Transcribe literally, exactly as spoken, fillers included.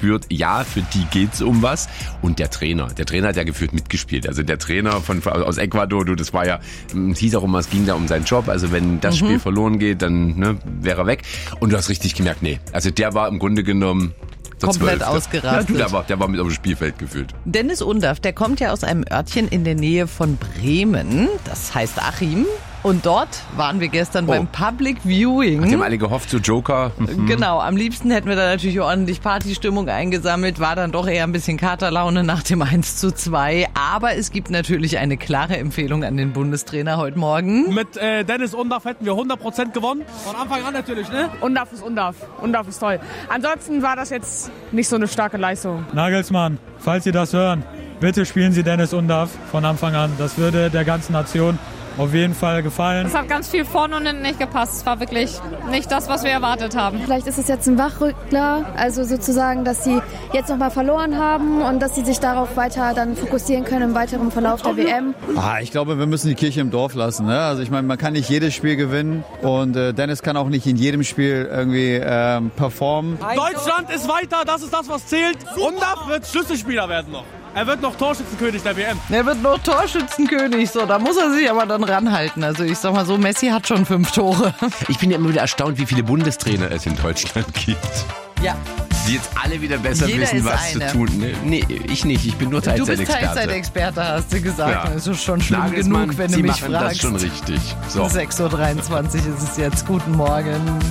gespürt, ja, für die geht's um was. Und der Trainer, der Trainer hat ja gefühlt mitgespielt. Also der Trainer von aus Ecuador, du, das war ja, es hieß auch immer, es ging da um seinen Job. Also wenn das mhm. Spiel verloren geht, dann ne, wäre er weg. Und du hast richtig gemerkt, nee, also der war im Grunde genommen komplett zwölfte. ausgerastet. Ja, der, war, der war mit auf dem Spielfeld gefühlt. Dennis Undaff, der kommt ja aus einem Örtchen in der Nähe von Bremen. Das heißt Achim. Und dort waren wir gestern oh. beim Public Viewing. Die haben alle gehofft, so Joker. Genau, am liebsten hätten wir da natürlich ordentlich Partystimmung eingesammelt. War dann doch eher ein bisschen Katerlaune nach dem eins zu zwei. Aber es gibt natürlich eine klare Empfehlung an den Bundestrainer heute Morgen. Mit äh, Dennis Undaff hätten wir hundert Prozent gewonnen. Von Anfang an natürlich, ne? Undaff ist Undaff. Undaff ist toll. Ansonsten war das jetzt nicht so eine starke Leistung. Nagelsmann, falls Sie das hören, bitte spielen Sie Dennis Undaff von Anfang an. Das würde der ganzen Nation auf jeden Fall gefallen. Es hat ganz viel vorne und hinten nicht gepasst. Es war wirklich nicht das, was wir erwartet haben. Vielleicht ist es jetzt ein Wachrückler, also sozusagen, dass sie jetzt nochmal verloren haben und dass sie sich darauf weiter dann fokussieren können im weiteren Verlauf der W M. Ah, ich glaube, wir müssen die Kirche im Dorf lassen. Ne? Also ich meine, man kann nicht jedes Spiel gewinnen und äh, Dennis kann auch nicht in jedem Spiel irgendwie ähm, performen. Deutschland ist weiter, das ist das, was zählt. Undaff wird Schlüsselspieler werden noch. Er wird noch Torschützenkönig der W M. Er wird noch Torschützenkönig, so, da muss er sich aber dann ranhalten. Also ich sag mal so, Messi hat schon fünf Tore. Ich bin ja immer wieder erstaunt, wie viele Bundestrainer es in Deutschland gibt. Ja. Die jetzt alle wieder besser Jeder wissen, was eine. zu tun. Nee, ich nicht, ich bin nur Teilzeitexperte. Du bist Teilzeitexperte, hast du gesagt. Ja. Das ist schon schlimm Nagelsmann, genug, wenn Sie du mich machen fragst. das schon richtig. So. sechs Uhr dreiundzwanzig ist es jetzt. Guten Morgen.